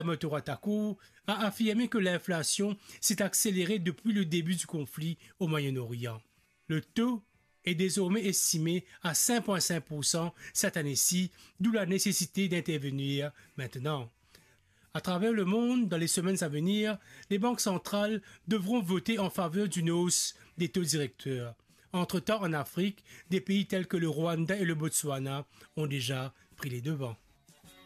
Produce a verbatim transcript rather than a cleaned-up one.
Motora Tako a affirmé que l'inflation s'est accélérée depuis le début du conflit au Moyen-Orient. Le taux est désormais estimé à cinq virgule cinq pour cent cette année-ci, d'où la nécessité d'intervenir maintenant. À travers le monde, dans les semaines à venir, les banques centrales devront voter en faveur d'une hausse des taux directeurs. Entre-temps, en Afrique, des pays tels que le Rwanda et le Botswana ont déjà pris les devants.